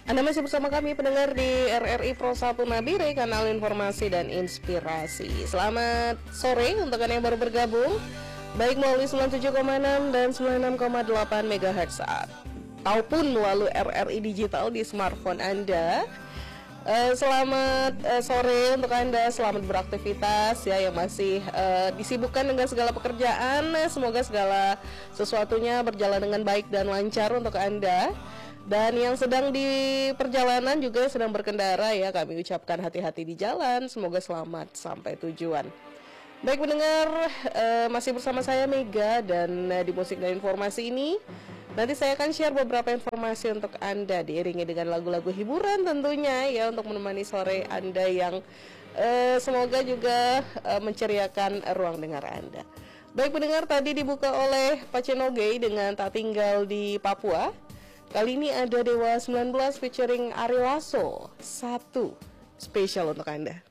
Anda masih bersama kami pendengar di RRI Pro 1 Nabire, kanal informasi dan inspirasi. Selamat sore untuk Anda yang baru bergabung, baik melalui 97,6 dan 96,8 MHz ataupun melalui RRI Digital di smartphone Anda. Selamat sore untuk Anda, selamat beraktivitas ya yang masih disibukkan dengan segala pekerjaan. Semoga segala sesuatunya berjalan dengan baik dan lancar untuk Anda. Dan yang sedang di perjalanan juga sedang berkendara ya, kami ucapkan hati-hati di jalan, semoga selamat sampai tujuan. Baik pendengar, masih bersama saya Mega, dan di musik dan informasi ini nanti saya akan share beberapa informasi untuk Anda, diiringi dengan lagu-lagu hiburan tentunya ya, untuk menemani sore Anda yang semoga juga menceriakan ruang dengar Anda. Baik pendengar, tadi dibuka oleh Pacenoge dengan Tak Tinggal di Papua. Kali ini ada Dewa 19 featuring Ari Lasso, satu spesial untuk Anda.